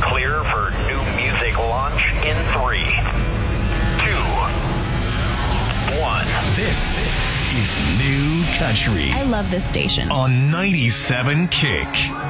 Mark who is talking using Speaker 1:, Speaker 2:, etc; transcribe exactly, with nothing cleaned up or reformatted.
Speaker 1: clear for new music launch in three, two, one.
Speaker 2: This is New Country
Speaker 3: I love this station.
Speaker 2: on ninety-seven Kick.